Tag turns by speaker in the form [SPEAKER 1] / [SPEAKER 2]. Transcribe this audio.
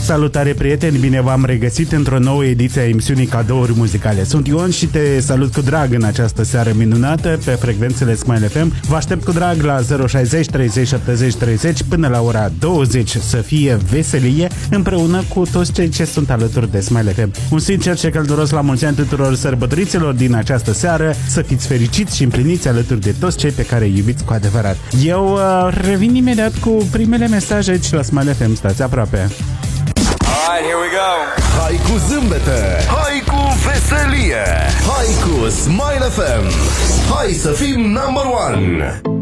[SPEAKER 1] Salutare prieteni, bine v-am regăsit într-o nouă ediție a emisiunii Cadouri Muzicale. Sunt Ion și te salut cu drag în această seară minunată pe frecvențele Smile FM. Vă aștept cu drag la 060 30 70 30 până la ora 20 să fie veselie împreună cu toți cei ce sunt alături de Smile FM. Un sincer și călduros la mulți ani tuturor sărbătoriților din această seară, să fiți fericiți și împliniți alături de toți cei pe care îi iubiți cu adevărat. Eu revin imediat cu primele mesaje aici la Smile FM, stați aproape.
[SPEAKER 2] Alright, here we go.
[SPEAKER 3] Hai cu zâmbete, hai cu veselie, hai cu Smile FM. Hai să fim number one.